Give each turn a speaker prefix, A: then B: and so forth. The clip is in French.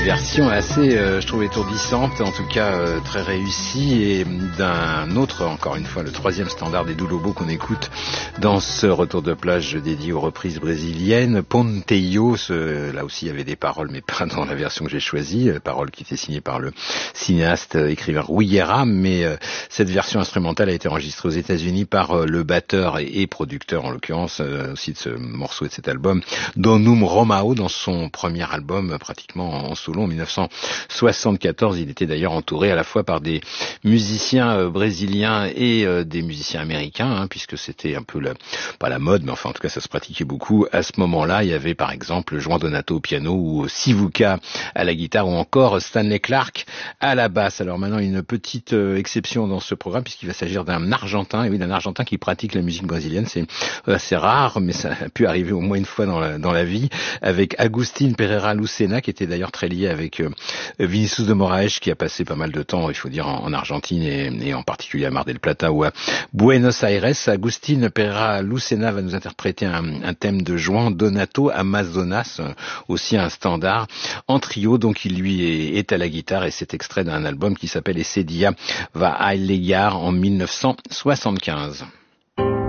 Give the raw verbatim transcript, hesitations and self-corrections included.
A: version assez, euh, je trouve, étourdissante, en tout cas euh, très réussie, et d'un autre, encore une fois, le troisième standard des Doulobo qu'on écoute dans ce retour de plage dédié aux reprises brésiliennes. Ponteio, ce, là aussi il y avait des paroles, mais pas dans la version que j'ai choisie, paroles qui étaient signées par le cinéaste, écrivain Rui Guerra, mais euh, cette version instrumentale a été enregistrée aux États-Unis par euh, le batteur et, et producteur, en l'occurrence, euh, aussi de ce morceau et de cet album, Donum Romao, dans son premier album, pratiquement en solo en mille neuf cent soixante-quatorze. Il était d'ailleurs entouré à la fois par des musiciens euh, brésiliens et euh, des musiciens américains, hein, puisque c'était un peu la, pas la mode, mais enfin en tout cas ça se pratiquait beaucoup à ce moment-là. Il y avait par exemple Juan Donato au piano ou Sivuca à la guitare ou encore Stanley Clarke à la basse. Alors maintenant une petite euh, exception dans ce programme puisqu'il va s'agir d'un Argentin, et oui d'un Argentin qui pratique la musique brésilienne. C'est assez rare, mais ça a pu arriver au moins une fois dans la, dans la vie, avec Agustin Pereira Lucena, qui était d'ailleurs très lié avec euh, Vinicius de Moraes, qui a passé pas mal de temps, il faut dire, en, en Argentine et, et en particulier à Mar del Plata ou à Buenos Aires. Agustin Pereira Lucena va nous interpréter un, un thème de Juan Donato Amazonas, aussi un standard en trio, donc il lui est, est à la guitare, et c'est extrait d'un album qui s'appelle Esse Dia Va Alegar en mille neuf cent soixante-quinze.